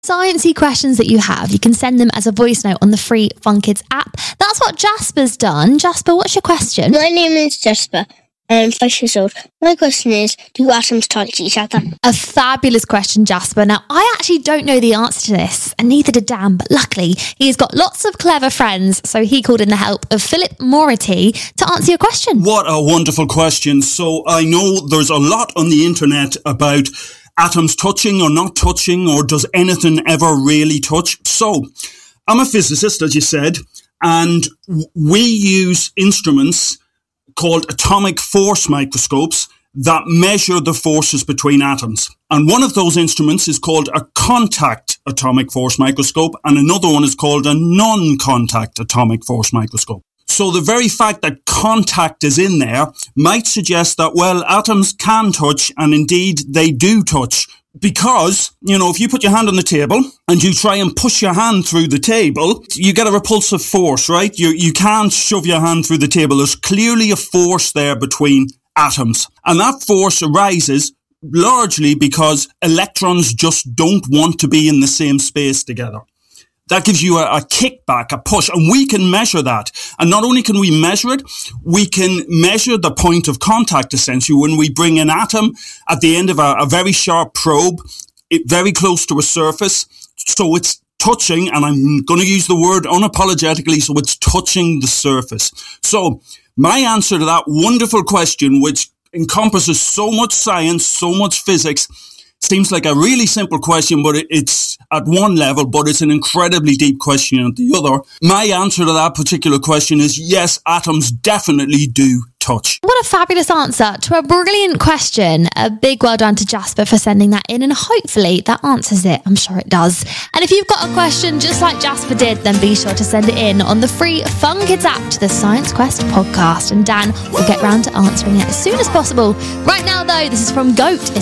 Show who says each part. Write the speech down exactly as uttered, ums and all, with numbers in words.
Speaker 1: sciencey questions that you have, you can send them as a voice note on the free Fun Kids app. That's what Jasper's done. Jasper, what's your question?
Speaker 2: My name is Jasper. I'm five years old. My question is, do atoms touch each other?
Speaker 1: A fabulous question, Jasper. Now, I actually don't know the answer to this, and neither did Dan, but luckily, he's got lots of clever friends, so he called in the help of Philip Mority to answer your question.
Speaker 3: What a wonderful question. So I know there's a lot on the internet about atoms touching or not touching, or does anything ever really touch? So I'm a physicist, as you said, and we use instruments called atomic force microscopes that measure the forces between atoms. And one of those instruments is called a contact atomic force microscope, and another one is called a non-contact atomic force microscope. So the very fact that contact is in there might suggest that, well, atoms can touch, and indeed they do touch. Because, you know, if you put your hand on the table and you try and push your hand through the table, you get a repulsive force, right? You you can't shove your hand through the table. There's clearly a force there between atoms. And that force arises largely because electrons just don't want to be in the same space together. That gives you a, a kickback, a push, and we can measure that. And not only can we measure it, we can measure the point of contact, essentially, when we bring an atom at the end of a, a very sharp probe, it, very close to a surface. So it's touching, and I'm going to use the word unapologetically, so it's touching the surface. So my answer to that wonderful question, which encompasses so much science, so much physics, seems like a really simple question, but it, it's at one level, but it's an incredibly deep question at the other. My answer to that particular question is yes, atoms definitely do touch.
Speaker 1: What a fabulous answer to a brilliant question. A big well done to Jasper for sending that in, and hopefully that answers it. I'm sure it does. And if you've got a question just like Jasper did, then be sure to send it in on the free Fun Kids app to the Science Quest podcast, and Dan will get round to answering it as soon as possible. Right now, though, this is from Goat.